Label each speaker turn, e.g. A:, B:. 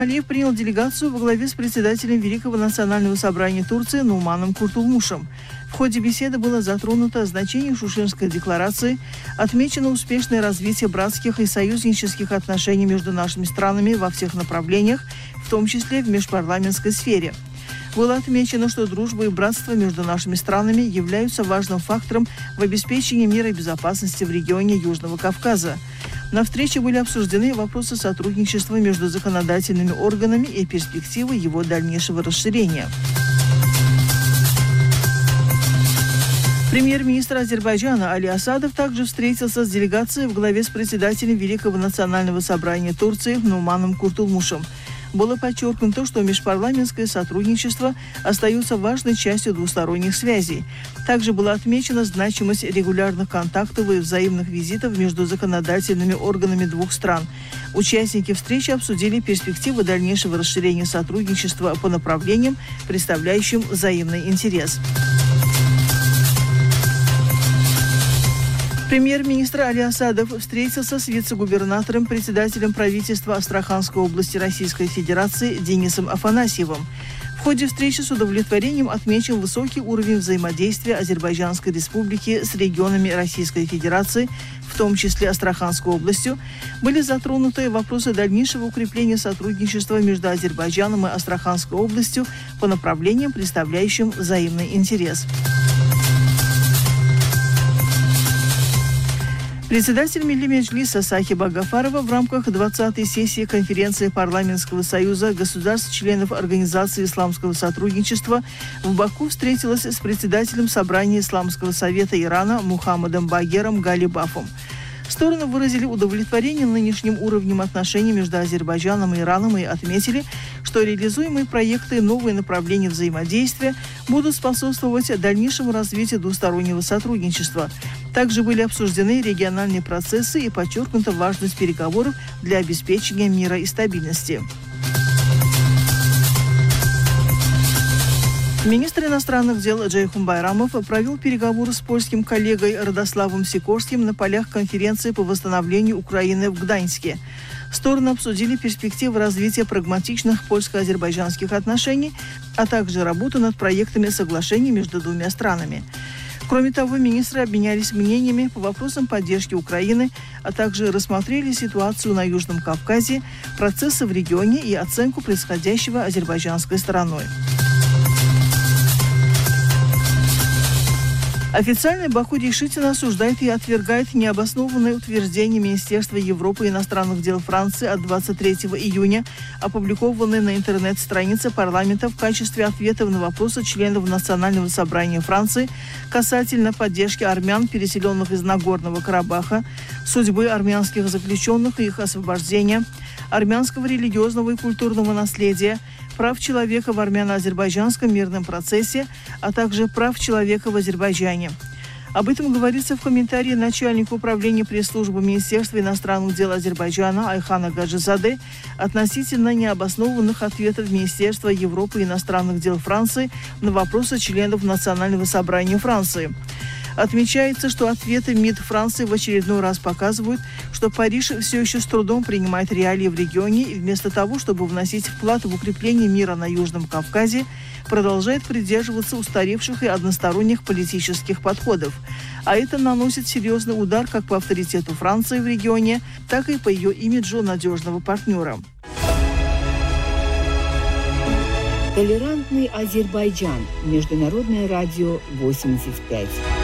A: Алиев принял делегацию во главе с председателем Великого национального собрания Турции Нуманом Куртулмушем. В ходе беседы было затронуто значение Шушенской декларации, отмечено успешное развитие братских и союзнических отношений между нашими странами во всех направлениях, в том числе в межпарламентской сфере. Было отмечено, что дружба и братство между нашими странами являются важным фактором в обеспечении мира и безопасности в регионе Южного Кавказа. На встрече были обсуждены вопросы сотрудничества между законодательными органами и перспективы его дальнейшего расширения. Премьер-министр Азербайджана Али Асадов также встретился с делегацией в главе с председателем Великого национального собрания Турции Нуманом Куртулмушем. Было подчеркнуто, что межпарламентское сотрудничество остается важной частью двусторонних связей. Также была отмечена значимость регулярных контактов и взаимных визитов между законодательными органами двух стран. Участники встречи обсудили перспективы дальнейшего расширения сотрудничества по направлениям, представляющим взаимный интерес. Премьер-министр Али Асадов встретился с вице-губернатором, председателем правительства Астраханской области Российской Федерации Денисом Афанасьевым. В ходе встречи с удовлетворением отмечен высокий уровень взаимодействия Азербайджанской республики с регионами Российской Федерации, в том числе Астраханской областью. Были затронуты вопросы дальнейшего укрепления сотрудничества между Азербайджаном и Астраханской областью по направлениям, представляющим взаимный интерес. Председатель Милли Меджлиса Сахиба Гафарова в рамках 20-й сессии конференции Парламентского союза государств-членов Организации исламского сотрудничества в Баку встретилась с председателем Собрания Исламского совета Ирана Мухаммадом Багером Галибафом. Стороны выразили удовлетворение нынешним уровнем отношений между Азербайджаном и Ираном и отметили, что реализуемые проекты и новые направления взаимодействия будут способствовать дальнейшему развитию двустороннего сотрудничества. Также были обсуждены региональные процессы и подчеркнута важность переговоров для обеспечения мира и стабильности. Министр иностранных дел Джейхун Байрамов провел переговоры с польским коллегой Радославом Сикорским на полях конференции по восстановлению Украины в Гданьске. Стороны обсудили перспективы развития прагматичных польско-азербайджанских отношений, а также работу над проектами соглашений между двумя странами. Кроме того, министры обменялись мнениями по вопросам поддержки Украины, а также рассмотрели ситуацию на Южном Кавказе, процессы в регионе и оценку происходящего азербайджанской стороной. Официально Баку решительно осуждает и отвергает необоснованное утверждение Министерства Европы и иностранных дел Франции от 23 июня, опубликованное на интернет-странице парламента в качестве ответов на вопросы членов Национального собрания Франции касательно поддержки армян, переселенных из Нагорного Карабаха, судьбы армянских заключенных и их освобождения, армянского религиозного и культурного наследия, прав человека в армяно-азербайджанском мирном процессе, а также прав человека в Азербайджане. Об этом говорится в комментарии начальника управления пресс-службы Министерства иностранных дел Азербайджана Айхана Гаджизаде относительно необоснованных ответов Министерства Европы и иностранных дел Франции на вопросы членов Национального собрания Франции. Отмечается, что ответы МИД Франции в очередной раз показывают, что Париж все еще с трудом принимает реалии в регионе и вместо того, чтобы вносить вклад в укрепление мира на Южном Кавказе, продолжает придерживаться устаревших и односторонних политических подходов. А это наносит серьезный удар как по авторитету Франции в регионе, так и по ее имиджу надежного партнера.
B: Толерантный Азербайджан. Международное радио 85.